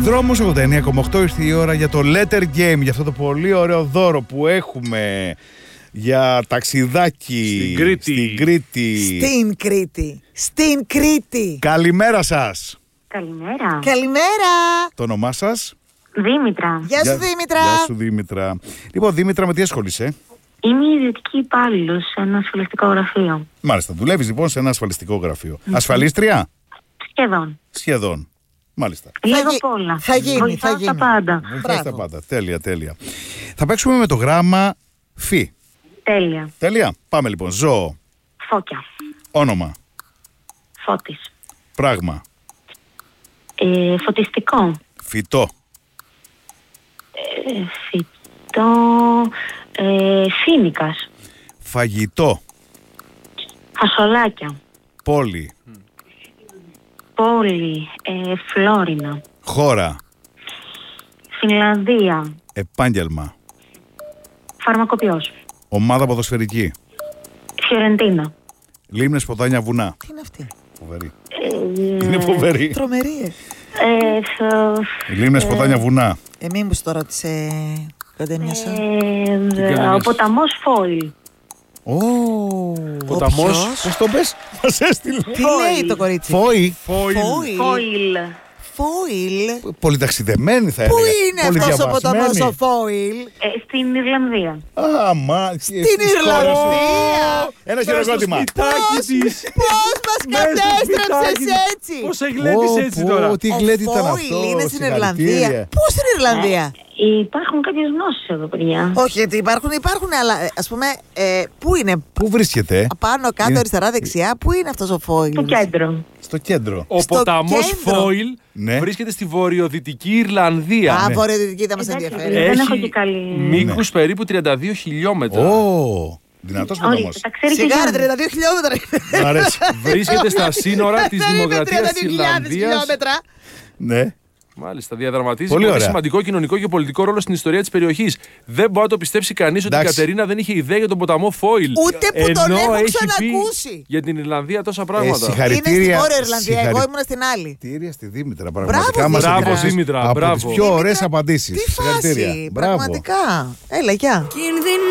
Δρόμος 89,8 ήρθε η ώρα για το Letter Game, για αυτό το πολύ ωραίο δώρο που έχουμε για ταξιδάκι στην Κρήτη. Καλημέρα σας. Καλημέρα. Το όνομά σας? Δήμητρα. Γεια σου Δήμητρα. Γεια σου Δήμητρα. Λοιπόν Δήμητρα, με τι ασχολείσαι? Είμαι ιδιωτική υπάλληλος σε ένα ασφαλιστικό γραφείο. Μάλιστα, δουλεύεις λοιπόν σε ένα ασφαλιστικό γραφείο. Ασφαλίστρια? Σχεδόν. Μάλιστα. Λίγο απ' όλα. Θα γίνει. Βοηθάω τα πάντα. Βοηθάς τα πάντα. Τέλεια. Θα παίξουμε με το γράμμα Φι. Τέλεια. Πάμε λοιπόν. Ζώο. Φώκια. Όνομα. Φώτης. Πράγμα. Φωτιστικό. Φυτό. Φυτό. Φοίνικας. Φαγητό. Φασολάκια. Πόλη. Πόλη. Φλόρινα. Χώρα. Φινλανδία. Επάγγελμα. Φαρμακοποιός. Ομάδα ποδοσφαιρική. Φιωρεντίνα. Λίμνες, ποτάμια, βουνά. Τι είναι αυτή? Φοβερή. Είναι φοβερή. Τρομερή. Λίμνες, ποτάμια, βουνά. Μήπως το ρώτησε Καντέμιασα. Ο ποταμός Φόιλ. Ποταμός. Πώς το πες? Μας έστειλε. Τι λέει το κορίτσι? Φόιλ. Πολυταξιδεμένη θα έλεγα. Πού είναι αυτός ο ποταμός ο Φόιλ? Στην Ιρλανδία. Στην Ιρλανδία. Ένα χειροκρότημα. Πώς μας κατέστρεψες έτσι? Πώς εγκλέτησε έτσι τώρα? Τι γλέτη ήταν αυτό? Ο Φόιλ είναι στην Ιρλανδία. Πού στην Ιρλανδία? Υπάρχουν κάποιες γνώσεις εδώ, παιδιά. Όχι, γιατί υπάρχουν, αλλά ας πούμε, πού είναι? Πού βρίσκεται? Πάνω, κάτω, αριστερά, δεξιά. Πού είναι αυτός ο Φόιλ? Στο κέντρο. Στο κέντρο. Ο ποταμός κέντρο. Φόιλ βρίσκεται στη βορειοδυτική Ιρλανδία. Α, βορειοδυτική δεν μας Εντάξει, ενδιαφέρει. δεν έχω και καλή. Μήκους περίπου 32 χιλιόμετρα. Δυνατός ποταμός. Ορίστε, τα ξέρει και Σιγά, η 32 χιλιόμετρα. Μ' αρέσει. Βρίσκεται στα σύνορα της Δεν είναι Δημοκρατίας 32.000 της Ιρλανδίας. χιλιόμετρα. Ναι. Μάλιστα, διαδραματίζει Πολύ πολύ ωραία. σημαντικό κοινωνικό και πολιτικό ρόλο στην ιστορία της περιοχής. Δεν μπορεί να το πιστέψει κανείς ότι η Εντάξει. Κατερίνα δεν είχε ιδέα για τον ποταμό Φόιλ. Ούτε που τον Ενώ έχω έχει ξανακούσει. πει για την Ιρλανδία τόσα πράγματα. Είναι στη Βόρεια Ιρλανδία, εγώ ήμουν στην άλλη. Συγχαρητήρια στη Δήμητρα. Μπράβο, Πραγματικά μας Δήμητρα. έδωσες Δήμητρα, από τις μπράβο. πιο ωραίες απαντήσεις. Τι Συγχαρητήρια. φάση, Μπράβο. πραγματικά. Έλα, γεια.